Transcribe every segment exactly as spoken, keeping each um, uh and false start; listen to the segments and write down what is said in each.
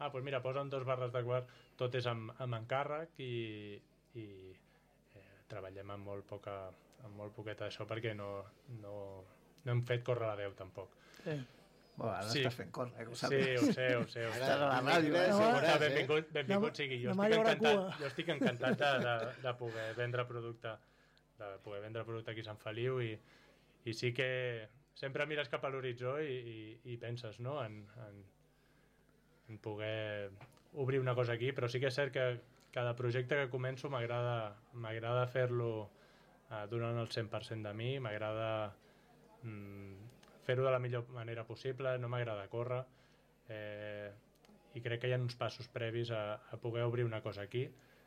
ah, doncs mira, posen dos barres de quart, tot és amb, amb encàrrec i, i eh, treballem amb molt poca amb molt poqueta d'això perquè no, no, no hem fet córrer la veu tampoc. Sí. Bueno, ara Sí. estàs fent córrer, eh, que ho Sí, saps. ho sé, ho sé. Ho sé. Estàs a la ràdio, eh? No, Sí, veuràs, benvingut, benvingut Demà- sigui. Jo demà estic hi haurà encantat, cua. jo estic encantat de, de, de poder vendre producte de poder vendre producte aquí a Sant Feliu i, i sí que sempre mires cap a l'horitzó i, i, i penses, no?, en, en, en poder obrir una cosa aquí, però sí que és cert que cada projecte que començo m'agrada m'agrada fer-lo eh, donant el cent per cent de mi, m'agrada mm, fer-ho de la millor manera possible, no m'agrada córrer, eh, i crec que hi ha uns passos previs a, a poder obrir una cosa aquí,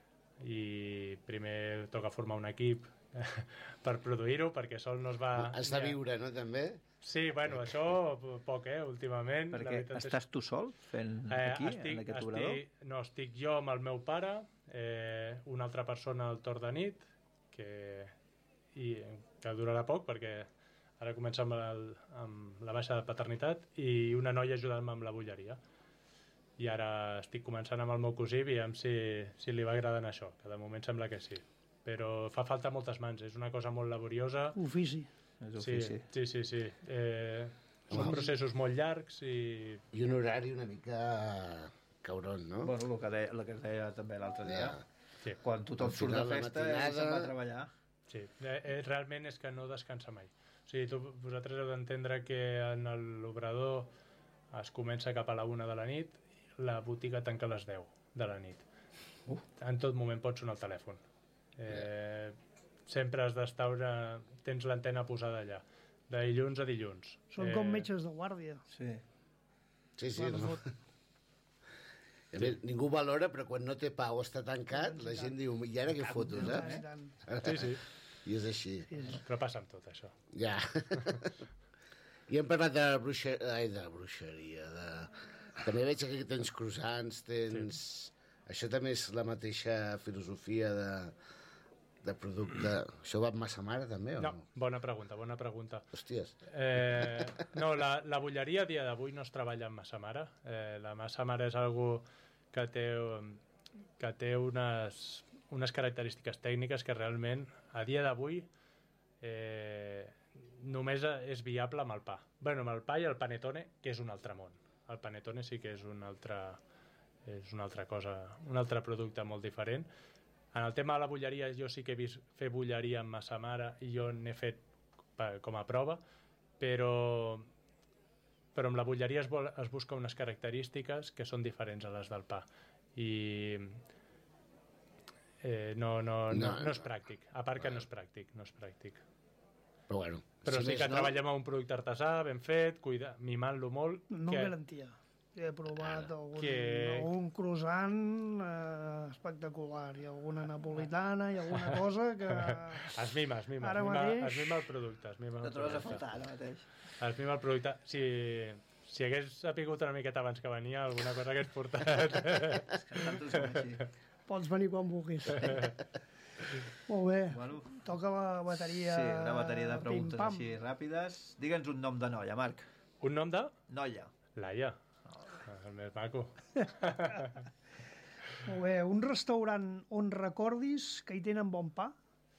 i primer toca formar un equip per produir-ho, perquè sol no es va... Has de viure, no, també? Sí, bueno, això poc, eh, últimament. La Perquè veritat és- estàs tu sol fent aquí, en aquest obrador? estic, no, estic jo amb el meu pare, eh, una altra persona al torn de nit, que, i, que durarà poc, perquè ara comença amb, el, amb la baixa de paternitat, i una noia ajudant-me amb la bulleria. I ara estic començant amb el meu cosí, veiem si, si li va agradant això, que de moment sembla que sí. Però fa falta moltes mans, és una cosa molt laboriosa. Ofici. És Sí, ofici. sí, sí, sí. Eh, són processos molt llargs i... I un horari una mica cabron, no? Bueno, el que, deia, el que es deia també l'altre dia. Sí. Quan tothom Al surt de final de festa matinada- i se'n va a treballar. Sí, eh, eh, realment és que no descansa mai. O sigui, tu, vosaltres heu d'entendre que en l'obrador es comença cap a la una de la nit, la botiga tanca a les deu de la nit. Uh. En tot moment pot sonar el telèfon. Eh, sempre has d'estar una... tens l'antena posada allà, de dilluns a dilluns. Són com metges de guàrdia. Sí. Sí, sí, Bueno, no. fot- A més, ningú valora, però quan no té pa o està tancat, la gent diu, i ara què fotos, I eh? tant. Sí, sí, I és així. Sí, sí. però passa amb tot això. Ja. I hem parlat de la bruixeria, ai, de la bruixeria, de... També veig que tens croissants, tens... Sí. Això també és la mateixa filosofia de, de producte... Això va amb massa mare, també, o No, bona pregunta, bona pregunta. Hòsties. Eh, no, la, la bulleria a dia d'avui no es treballa amb massa mare. Eh, la massa mare és algo que té, que té unes, unes característiques tècniques que realment a dia d'avui eh, només és viable amb el pa. Bueno, amb el pa i el panetone, que és un altre món. El panetone sí que és un altre, és una altra cosa, un altre producte molt diferent. En el tema de la bulleria, jo sí que he vist fer bulleria amb massa mare i jo n'he fet pa- com a prova, però, però amb la bulleria es, vol, es busca unes característiques que són diferents a les del pa. I eh, no, no, no, No, no és no. pràctic. A part que no és pràctic, no és pràctic. Però bueno, Però sí més que treballem amb un producte artesà, ben fet, cuida, mimant-lo molt. No que, garantia. He provat algun, que- algun croissant eh, espectacular i alguna napolitana i alguna cosa que... Es mima, es mima, Ara es mima, mateix- es mima el producte. Es mima No el trobes a producte. faltar ara mateix. Es mima el producte. Si, si hagués sapigut una miqueta abans que venia, alguna cosa hagués portat. És que tantos són així. Pots venir quan vulguis. Molt bé. Bueno. Toca la bateria... Sí, una bateria de preguntes pim-pam. així ràpides. Digue'ns un nom de noia, Marc. Un nom de? Noia. Laia. El més maco. Molt bé. Un restaurant on recordis que hi tenen bon pa?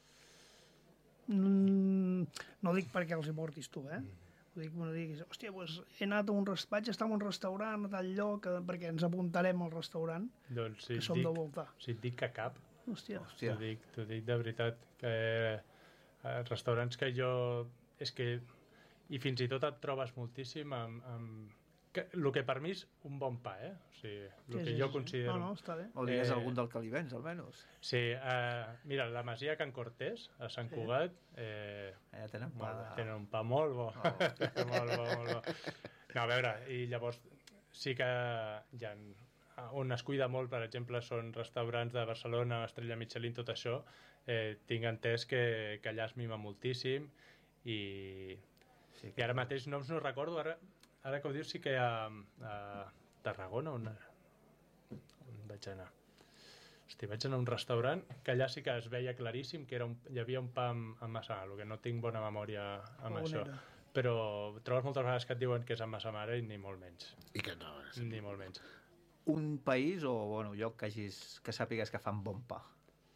Mm, no dic perquè els hi portis tu, eh? Ho dic, no diguis, hòstia, doncs he anat a un restaurant, vaig estar en un restaurant a tal lloc, eh, perquè ens apuntarem al restaurant, Doncs si que et som dic, de voltar. si et dic que cap, Hòstia. Hòstia. t'ho dic, t'ho dic de veritat, que eh, restaurants que jo... És que... I fins i tot et trobes moltíssim amb... amb que, el que per mi és un bon pa, eh? O sigui, el Sí, que sí, jo sí. considero... No, no, està bé. O digues Eh, algun del que li vens, almenys. Sí, eh, mira, la Masia Can Cortés, a Sant Cugat, eh, Allà tenen pa. molt, tenen un pa molt bo. molt bo, molt bo. No, a veure, i llavors sí que hi ha, on es cuida molt, per exemple, són restaurants de Barcelona, Estrella Michelin, tot això, eh, tinc entès que, que allà es mima moltíssim i, Sí, i ara mateix no no recordo, ara, ara que ho dius sí que a, a Tarragona on, on vaig anar. Hosti, vaig anar a un restaurant que allà sí que es veia claríssim que era un, hi havia un pa amb, amb massa mare, que no tinc bona memòria amb On això. era? Però trobes moltes vegades que et diuen que és amb massa mare i ni molt menys. I que no. Ni molt menys. un país o bueno, lloc que, hagis, que sàpigues que fan bon pa?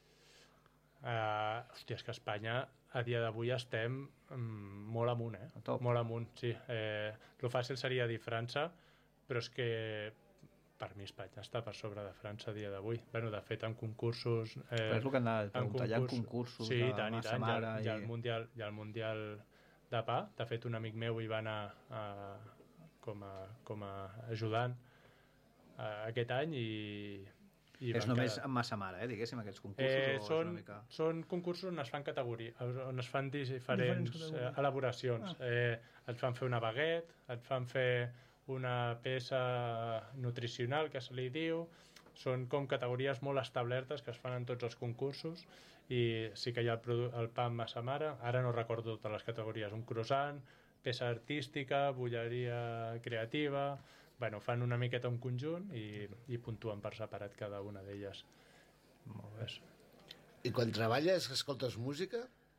Uh, hòstia, és que a Espanya a dia d'avui estem mm, molt amunt, eh? A top. Molt amunt, sí. Eh, lo fàcil seria dir França, però és que per mi Espanya està per sobre de França a dia d'avui. Bueno, de fet, en concursos... Eh, Però és el que anava a preguntar, hi ha concursos sí, de tant, i massa tant, mare... Hi ha, hi, ha I... el mundial, hi ha el Mundial de Pa. De fet, un amic meu hi va anar a, com, a, com a ajudant a, aquest any i... I és van només quedar... amb massa mare, eh, diguéssim, aquests concursos? Eh, o són, és una mica... són concursos on es fan categories, on es fan diferents, Diferents eh, categories. elaboracions. Ah. Eh, et fan fer una baguette, et fan fer una peça nutricional, que se li diu. Són com categories molt establertes que es fan en tots els concursos i sí que hi ha el, produ- el pa amb massa mare. Ara no recordo totes les categories. Un croissant, peça artística, bulleria creativa... Bueno, fan una miqueta un conjunt i, i puntuen per separat cada una d'elles. Molt bé. I quan treballes, escoltes música?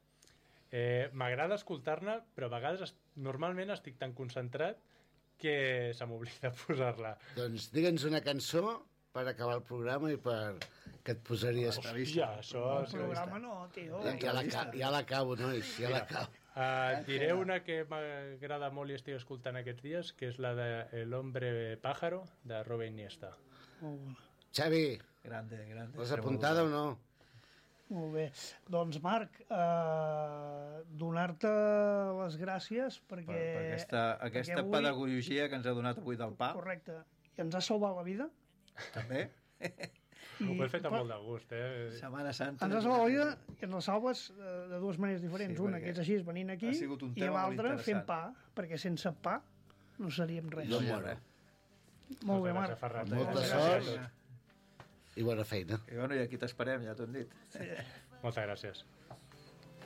Eh, M'agrada escoltar-ne, però a vegades est normalment estic tan concentrat que se m'oblida posar-la. Doncs digue'ns una cançó per acabar el programa i per que et posaries... Hòstia, això... El programa no, tio. Ja, ja l'aca- ja l'acabo, nois, ja l'acabo. Uh, diré una que m'agrada molt i estic escoltant aquests dies, que és la de El hombre pájaro, de Robert Iniesta. Molt bona. Xavi, Grande, grande. l'has apuntada o no? Molt bé. Doncs, Marc, eh, donar-te les gràcies perquè... Per, per aquesta, aquesta perquè avui- pedagogia que ens ha donat avui del pa, Correcte. I ens ha salvat la vida. també. Ho he fet amb però molt de gust, eh? Setmana Santa. Ens ha salvat la vida i ens la salves eh, de dues maneres diferents. Sí, Una, perquè que és així, venint aquí, ha sigut un i tema molt l'altra, fent interessant. pa, perquè sense pa no seríem res. No moro. Molt bé, Moltes gràcies, Marc. Ferran. Molta Moltes sort. gràcies a tots. I bona feina. I bueno, i aquí t'esperem, ja t'ho hem dit. Moltes gràcies.